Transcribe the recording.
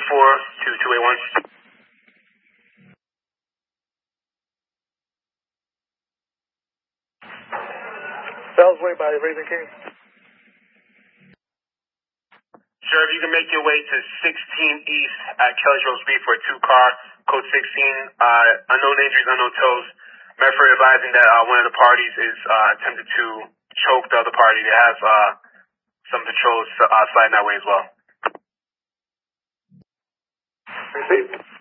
214-2281. Bellsway by Raising Kings. Sure, if you can make your way to 16 East at Kelly's Road Street for a 2-car, code 16, unknown injuries, unknown tows. Medford advising that one of the parties is attempted to choke the other party. They have some patrols sliding that way as well. Receive.